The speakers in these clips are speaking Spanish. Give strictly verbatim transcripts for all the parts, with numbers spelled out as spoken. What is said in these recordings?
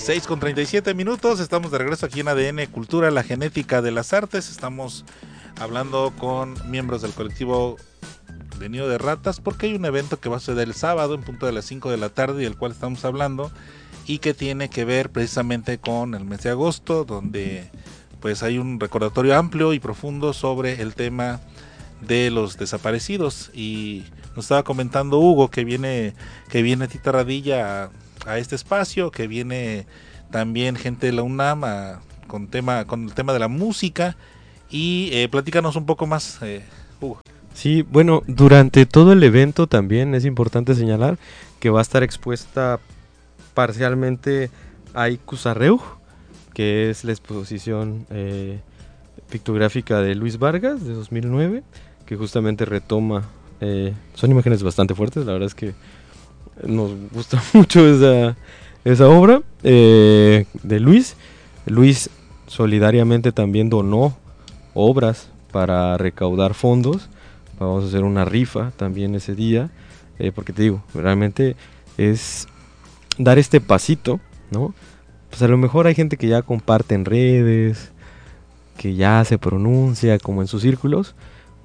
seis con treinta y siete minutos, estamos de regreso aquí en A D N Cultura, la genética de las artes. Estamos hablando con miembros del colectivo de Nido de Ratas porque hay un evento que va a suceder el sábado en punto de las cinco de la tarde y del cual estamos hablando y que tiene que ver precisamente con el mes de agosto, donde pues hay un recordatorio amplio y profundo sobre el tema de los desaparecidos. Y nos estaba comentando Hugo que viene que viene Tita Radilla a, a este espacio, que viene también gente de la UNAM a, con tema con el tema de la música. Y eh, platícanos un poco más, eh, Hugo. Sí, bueno, durante todo el evento también es importante señalar que va a estar expuesta parcialmente a Ikusarreu, que es la exposición eh, pictográfica de Luis Vargas de dos mil nueve, que justamente retoma, eh, son imágenes bastante fuertes, la verdad es que nos gusta mucho esa, esa obra eh, de Luis. Luis solidariamente también donó obras para recaudar fondos. Vamos a hacer una rifa también ese día, eh, porque te digo, realmente es dar este pasito, ¿no? Pues a lo mejor hay gente que ya comparte en redes, que ya se pronuncia como en sus círculos,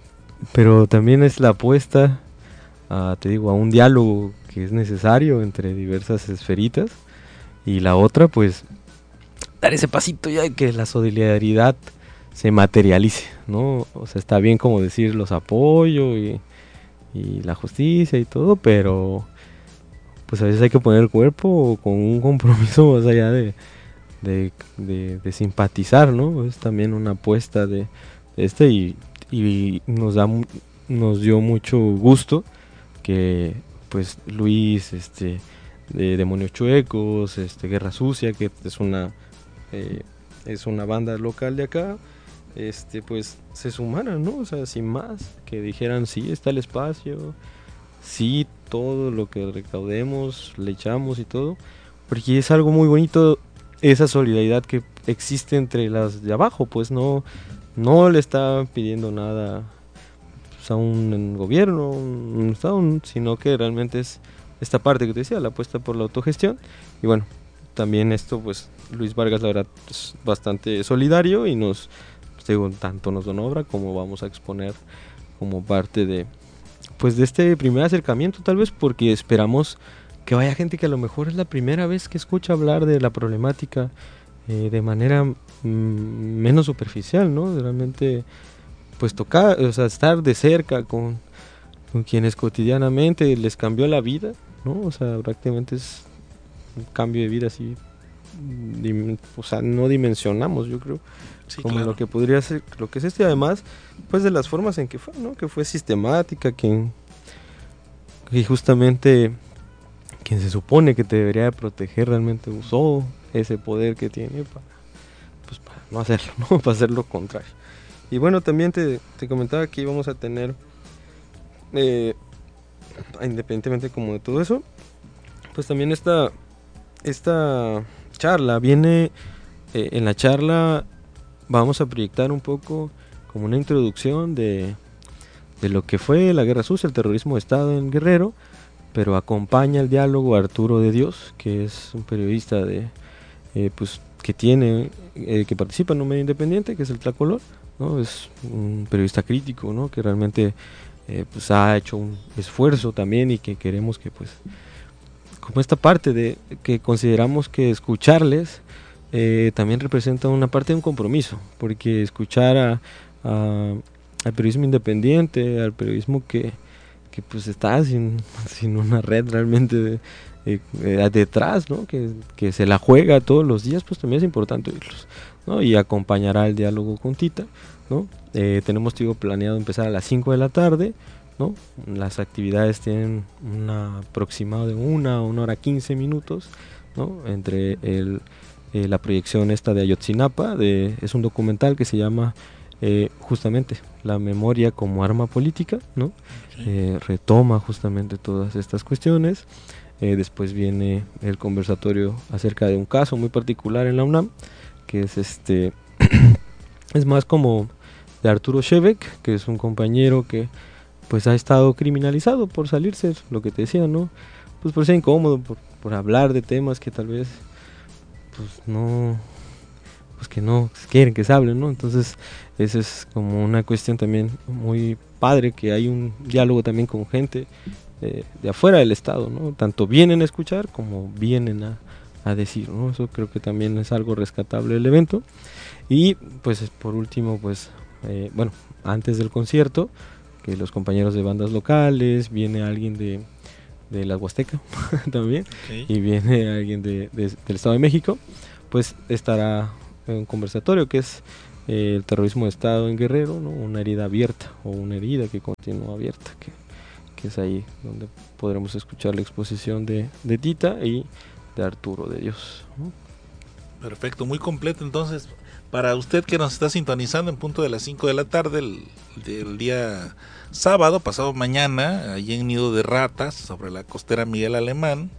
pero también es la apuesta, a, te digo, a un diálogo que es necesario entre diversas esferitas, y la otra, pues, dar ese pasito ya de que la solidaridad se materialice, ¿no? O sea, está bien como decir los apoyo y, y la justicia y todo, pero pues a veces hay que poner el cuerpo con un compromiso más allá de, de, de, de simpatizar, ¿no? Es también una apuesta de, de este y, y nos da nos dio mucho gusto que pues Luis, este, de Demonios Chuecos, este, Guerra Sucia, que es una eh, es una banda local de acá, este pues se sumaran, ¿no? O sea, sin más, que dijeran sí, está el espacio, sí, todo lo que recaudemos, le echamos y todo, porque es algo muy bonito esa solidaridad que existe entre las de abajo, pues no, no le está pidiendo nada pues, a un gobierno, un estado, sino que realmente es esta parte que te decía, la apuesta por la autogestión. Y bueno, también esto pues Luis Vargas la verdad es bastante solidario y nos digo, tanto nos donó obra como vamos a exponer como parte de pues de este primer acercamiento, tal vez porque esperamos que vaya gente que a lo mejor es la primera vez que escucha hablar de la problemática eh, de manera mm, menos superficial, ¿no? Realmente pues tocar, o sea, estar de cerca con, con quienes cotidianamente les cambió la vida, ¿no? O sea, prácticamente es un cambio de vida así, dim, o sea, no dimensionamos, yo creo. Sí, como claro. Lo que podría ser, lo que es este, además, pues de las formas en que fue, ¿no? Que fue sistemática, que, que justamente quien se supone que te debería proteger realmente usó ese poder que tiene para, pues para no hacerlo, ¿no? Para hacer lo contrario. Y bueno, también te, te comentaba que íbamos a tener, eh, independientemente como de todo eso, pues también esta, esta charla viene, eh, en la charla vamos a proyectar un poco como una introducción de, de lo que fue la Guerra Sucia, el terrorismo de Estado en Guerrero, pero acompaña el diálogo a Arturo de Dios, que es un periodista de, eh, pues, que tiene, eh, que participa en un medio independiente, que es el Tlacolor, ¿no? Es un periodista crítico, ¿no? Que realmente eh, pues ha hecho un esfuerzo también y que queremos que pues, como esta parte de que consideramos que escucharles Eh, también representa una parte de un compromiso, porque escuchar a, a, al periodismo independiente, al periodismo que, que pues está sin, sin una red realmente de, eh, eh, detrás, ¿no? que, que se la juega todos los días, pues también es importante oírlos, ¿no? Y acompañará el diálogo con Tita, ¿no? Eh, tenemos digo, planeado empezar a las cinco de la tarde, ¿no? Las actividades tienen un aproximado de una o una hora quince minutos, ¿no? Entre el Eh, la proyección esta de Ayotzinapa, de, es un documental que se llama eh, justamente La memoria como arma política, ¿no? Okay. Eh, retoma justamente todas estas cuestiones. Eh, después viene el conversatorio acerca de un caso muy particular en la UNAM, que es este es más como de Arturo Shevek, que es un compañero que pues ha estado criminalizado por salirse, lo que te decía, ¿no? Pues por ser incómodo, por, por hablar de temas que tal vez pues no, pues que no quieren que se hable, ¿no? Entonces, esa es como una cuestión también muy padre, que hay un diálogo también con gente eh, de afuera del estado, ¿no? Tanto vienen a escuchar como vienen a, a decir, ¿no? Eso creo que también es algo rescatable del evento. Y pues por último, pues, eh, bueno, antes del concierto, que los compañeros de bandas locales, viene alguien de, de la Huasteca también, okay. Y viene alguien de, de, del Estado de México, pues estará un conversatorio que es eh, el terrorismo de Estado en Guerrero, ¿no? Una herida abierta o una herida que continúa abierta, que, que es ahí donde podremos escuchar la exposición de, de Tita y de Arturo de Dios, ¿no? Perfecto, muy completo. Entonces, para usted que nos está sintonizando en punto de las cinco de la tarde el, del día sábado, pasado mañana, allí en Nido de Ratas, sobre la costera Miguel Alemán,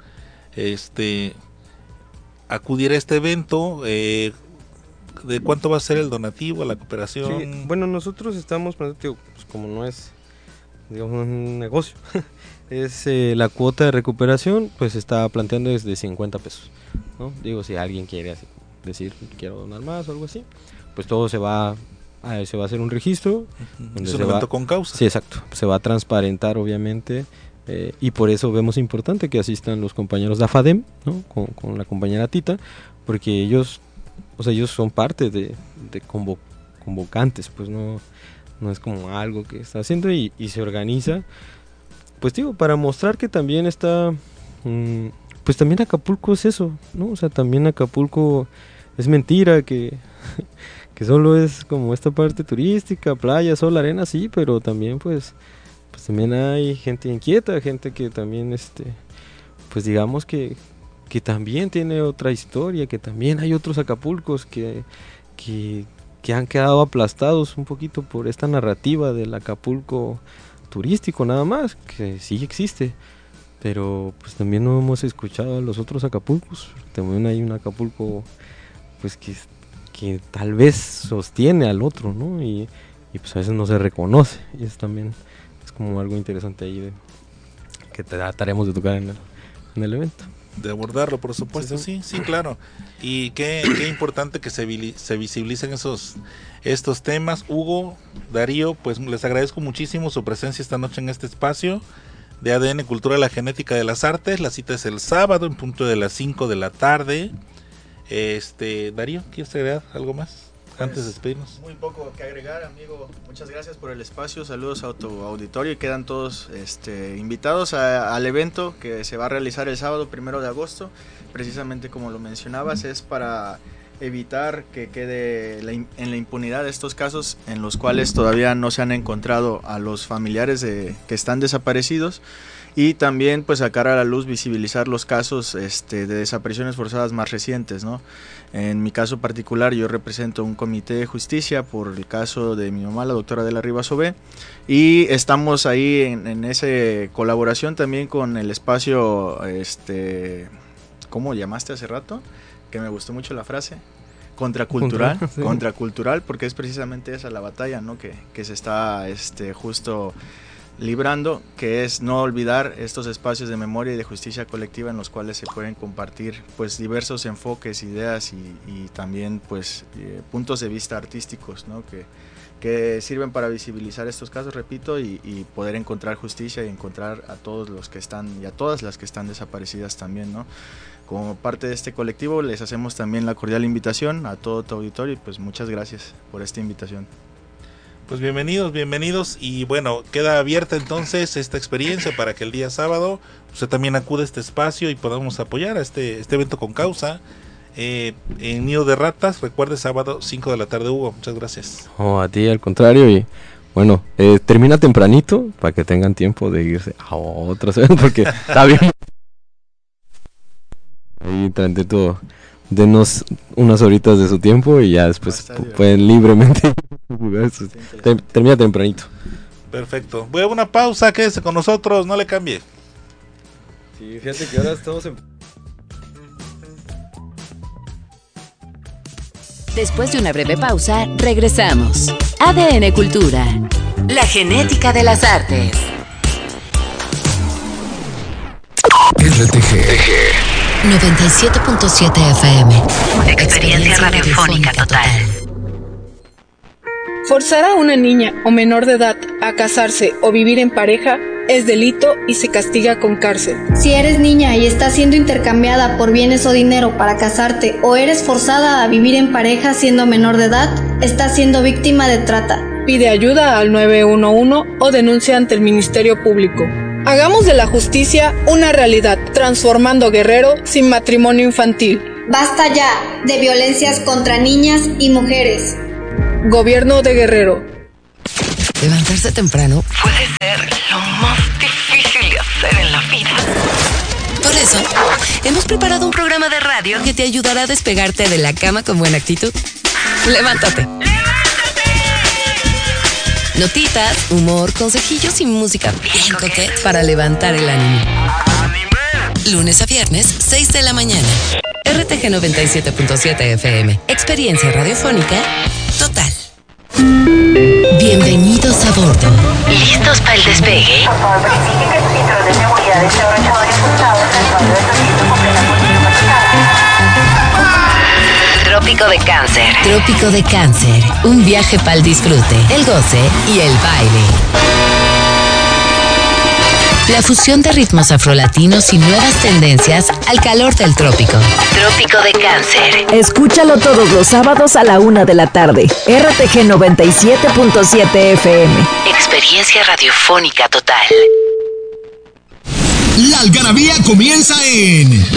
este acudir a este evento. eh, ¿De cuánto va a ser el donativo, la cooperación? Sí, bueno, nosotros estamos, pues, como no es, digamos, un negocio, es eh, la cuota de recuperación, pues está planteando desde cincuenta pesos, ¿no? Digo, si alguien quiere así, decir quiero donar más o algo así, pues todo se va a, se va a hacer un registro. Uh-huh. Es un evento con causa. Sí, exacto, se va a transparentar obviamente, eh, y por eso vemos importante que asistan los compañeros de AFADEM, ¿no? con, con la compañera Tita, porque ellos, o sea, ellos son parte de, de convo, convocantes, pues no, no es como algo que está haciendo y, y se organiza, pues digo, para mostrar que también está, mmm, pues también Acapulco es eso, ¿no? O sea, también Acapulco es mentira, que, que solo es como esta parte turística, playa, sol, arena, sí, pero también pues, pues también hay gente inquieta, gente que también, este, pues digamos que, que también tiene otra historia, que también hay otros Acapulcos que, que, que han quedado aplastados un poquito por esta narrativa del Acapulco turístico nada más, que sí existe. Pero pues también no hemos escuchado a los otros Acapulcos. También hay un Acapulco pues que, que tal vez sostiene al otro, ¿no? Y, y pues a veces no se reconoce. Y eso también es como algo interesante ahí de, que trataremos de tocar en el, en el evento. De abordarlo, por supuesto, sí, sí, sí, claro. Y qué, qué importante que se, se visibilicen esos estos temas. Hugo, Darío, pues les agradezco muchísimo su presencia esta noche en este espacio de A D N Cultura, la genética de las artes. La cita es el sábado en punto de las cinco de la tarde. Este, Darío, ¿quieres agregar algo más pues, antes de despedirnos? Muy poco que agregar, amigo. Muchas gracias por el espacio. Saludos a tu auditorio y quedan todos este, invitados a, al evento que se va a realizar el sábado primero de agosto. Precisamente como lo mencionabas, es para evitar que quede la, en la impunidad de estos casos en los cuales todavía no se han encontrado a los familiares de, que están desaparecidos, y también pues sacar a la luz, visibilizar los casos este, de desapariciones forzadas más recientes, ¿no? En mi caso particular yo represento un comité de justicia por el caso de mi mamá, la doctora Adela Rivas Ové, y estamos ahí en, en esa colaboración también con el espacio, este, ¿cómo llamaste hace rato? Que me gustó mucho la frase, contracultural, Contra, sí. contracultural, porque es precisamente esa la batalla, ¿no? que, que se está este, justo librando, que es no olvidar estos espacios de memoria y de justicia colectiva en los cuales se pueden compartir pues diversos enfoques, ideas y, y también pues eh, puntos de vista artísticos, ¿no? que, que sirven para visibilizar estos casos, repito, y, y poder encontrar justicia y encontrar a todos los que están y a todas las que están desaparecidas también, ¿no? Como parte de este colectivo les hacemos también la cordial invitación a todo tu auditorio y pues muchas gracias por esta invitación. Pues bienvenidos, bienvenidos y bueno, queda abierta entonces esta experiencia para que el día sábado usted también acude a este espacio y podamos apoyar a este, este evento con causa eh, en Nido de Ratas. Recuerde, sábado cinco de la tarde, Hugo, muchas gracias. Oh, a ti al contrario y bueno, eh, termina tempranito para que tengan tiempo de irse a otros eventos porque está bien. Ahí tantito, denos unas horitas de su tiempo y ya después p- pueden libremente jugar. Tem- termina tempranito. Perfecto. Voy a una pausa, quédese con nosotros, no le cambie. Sí, fíjate que ahora estamos en... Después de una breve pausa, regresamos. A D N Cultura, la genética de las artes. R T G noventa y siete punto siete F M. Experiencia radiofónica total. Forzar a una niña o menor de edad a casarse o vivir en pareja es delito y se castiga con cárcel. Si eres niña y estás siendo intercambiada por bienes o dinero para casarte o eres forzada a vivir en pareja siendo menor de edad, estás siendo víctima de trata. Pide ayuda al nueve uno uno o denuncia ante el Ministerio Público. Hagamos de la justicia una realidad, transformando Guerrero sin matrimonio infantil. Basta ya de violencias contra niñas y mujeres. Gobierno de Guerrero. Levantarse temprano puede ser lo más difícil de hacer en la vida. Por eso, hemos preparado un programa de radio que te ayudará a despegarte de la cama con buena actitud. Levántate. Notitas, humor, consejillos y música bien coquette para levantar el ánimo. Lunes a viernes, seis de la mañana. R T G noventa y siete punto siete F M. Experiencia radiofónica total. Bienvenidos a bordo. ¿Listos para el despegue? Por favor, verifique que su cinturón de seguridad esté abrochado y ajustado en el cuadro de su asiento completamente climatizado. Trópico de Cáncer. Trópico de Cáncer. Un viaje para el disfrute, el goce y el baile. La fusión de ritmos afrolatinos y nuevas tendencias al calor del trópico. Trópico de Cáncer. Escúchalo todos los sábados a la una de la tarde. R T G noventa y siete punto siete F M. Experiencia radiofónica total. La algarabía comienza en